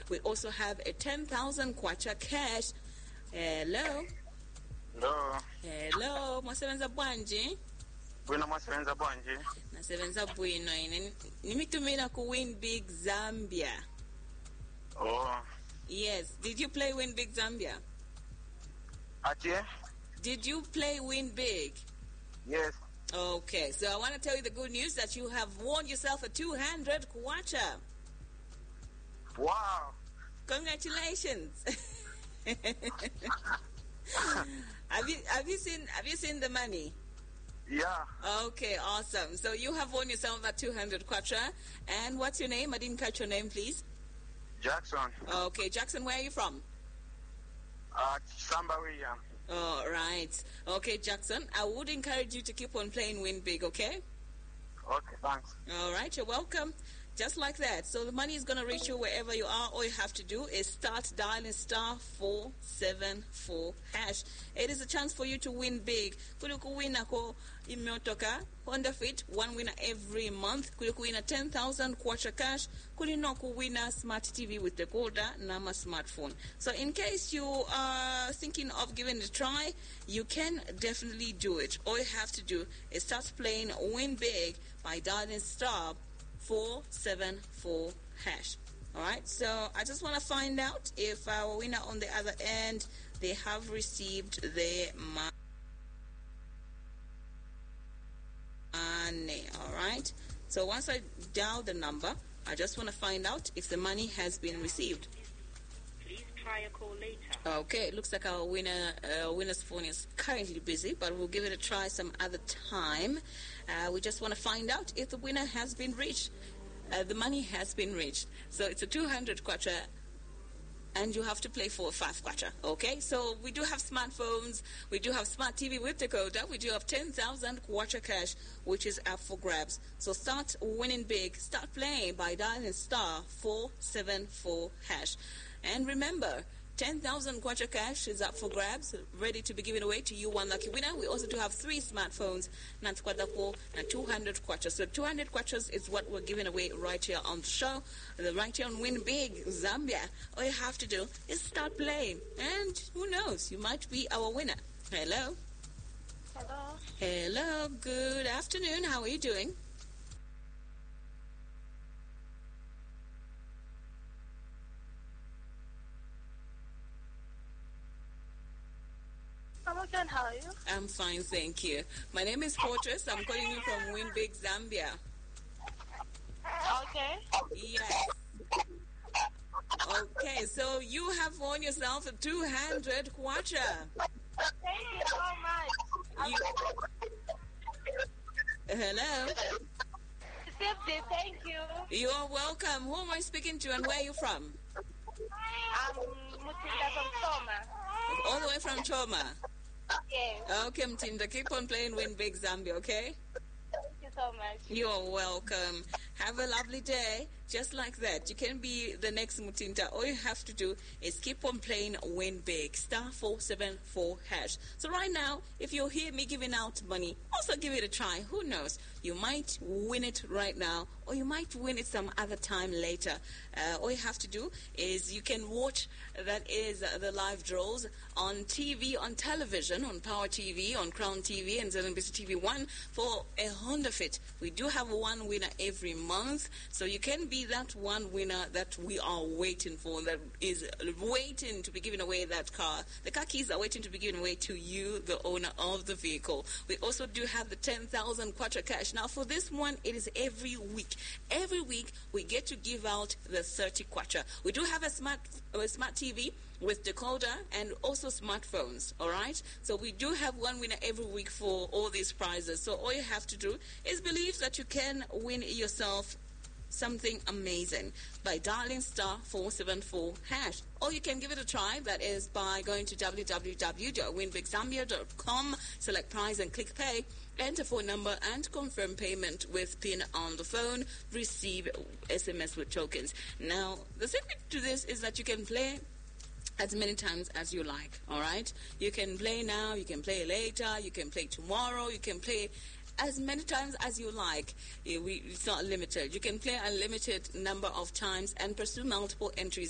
We also have a 10,000 kwacha cash. Hello. Hello. Mwasebenza bwanji? Bwino mwasebenza bwanji? Nasebenza bwino ine. Nimitumira ku Win Big Zambia. Oh. Yes. Did you play Win Big Zambia? Atie? Did you play Win Big? Yes. Okay, so I want to tell you the good news that you have won yourself a 200 kwacha. Wow. Congratulations. Have you seen the money? Yeah. Okay, awesome. So you have won yourself that 200 kwacha. And what's your name? I didn't catch your name, please. Jackson. Okay, Jackson, where are you from? Samba William. All right. Okay, Jackson, I would encourage you to keep on playing Win Big, okay? Okay, thanks. All right, you're welcome. Just like that. So the money is going to reach you wherever you are. All you have to do is start dialing *474#. It is a chance for you to win big. Kuliku wina ko imyotoka Honda Fit, one winner every month. Kuliku wina 10,000 kwacha cash. Kulinoku winner smart TV with the decoder, nama smartphone. So in case you are thinking of giving it a try, you can definitely do it. All you have to do is start playing Win Big by dialing *474#. All right, so I just want to find out if our winner on the other end, they have received their money. All right, so once I dial the number, I just want to find out if the money has been received. Please try a call later. Okay, it looks like our winner's phone is currently busy, but we'll give it a try some other time. We just want to find out if the winner has been reached. The money has been reached. So it's a 200 kwacha, and you have to play for 5 kwacha. Okay, so we do have smartphones, we do have smart TV with decoder, we do have 10,000 kwacha cash, which is up for grabs. So start winning big, start playing by dialing *474#. And remember, 10,000 kwacha cash is up for grabs, ready to be given away to you, one lucky winner. We also do have 3 smartphones, and 200 kwacha. So 200 kwachas is what we're giving away right here on the show, right here on Win Big Zambia. All you have to do is start playing, and who knows, you might be our winner. Hello. Hello. Hello, good afternoon. How are you doing? I'm okay, how are you? I'm fine, thank you. My name is Fortress. I'm calling you from Win Big Zambia. Okay. Yes. Okay, so you have won yourself a 200 kwacha. Thank you so much. Hello. Received it, thank you. You are welcome. Who am I speaking to and where are you from? I'm Mutinda from Toma. All the way from Choma. Yes. Okay, Mtinda, keep on playing Win Big Zambia, okay? Thank you so much. You're welcome. Have a lovely day. Just like that. You can be the next Mutinda. All you have to do is keep on playing Win Big. *474#. So right now, if you hear me giving out money, also give it a try. Who knows? You might win it right now, or you might win it some other time later. All you have to do is you can watch, that is the live draws on TV, on television, on Power TV, on Crown TV, and ZNBC TV1 for a Honda Fit. We do have one winner every month, so you can be that one winner that we are waiting for, that is waiting to be giving away that car. The car keys are waiting to be given away to you, the owner of the vehicle. We also do have the 10,000 kwacha cash. Now for this one, it is every week. Every week we get to give out the 30 kwacha. We do have a smart TV with decoder and also smartphones, all right? So we do have one winner every week for all these prizes. So all you have to do is believe that you can win yourself something amazing by dialing *474#. Or you can give it a try. That is by going to www.winbigzambia.com, select prize and click pay, enter phone number and confirm payment with PIN on the phone, receive SMS with tokens. Now, the secret to this is that you can play as many times as you like, all right? You can play now, you can play later, you can play tomorrow, you can play as many times as you like. It's not limited. You can play a limited number of times and pursue multiple entries